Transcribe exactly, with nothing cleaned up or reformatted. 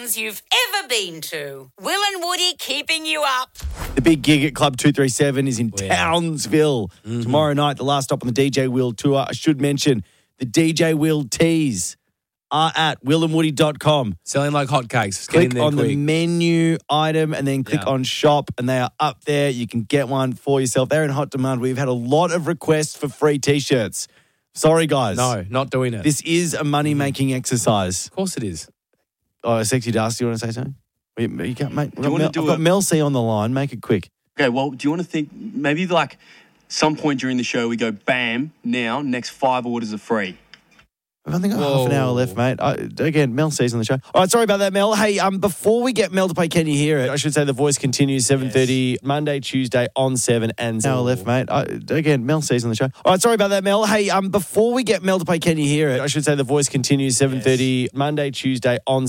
ones you've ever been to. Will and Woody keeping you up. The big gig at Club two thirty-seven is in Oh, yeah. Townsville Mm-hmm. tomorrow night, the last stop on the D J Wheel tour. I should mention the D J Wheel tees are at will and woody dot com. Selling like hotcakes. Get in Click there on quick. the menu item and then click Yeah. on shop, and they are up there. You can get one for yourself. They're in hot demand. We've had a lot of requests for free T-shirts. Sorry, guys. No, not doing it. This is a money-making exercise. of course it is. Oh, Sexy Dust, do you want to say something? You, you can't, mate. you wanna Mel, do I've got it? Mel C on the line. Make it quick. Okay, well, do you want to think maybe like some point during the show we go, bam, now, next five orders are free? I've only got half an hour Whoa. left, mate. I, again, Mel C's on the show. All right, sorry about that, Mel. Hey, um, before we get Mel to play Can You Hear It, I should say The Voice continues seven thirty Monday, Tuesday on seven and hour left, mate. I, again, Mel C's on the show. All right, sorry about that, Mel. Hey, um, before we get Mel to play Can You Hear It, I should say The Voice continues seven thirty Monday, Tuesday on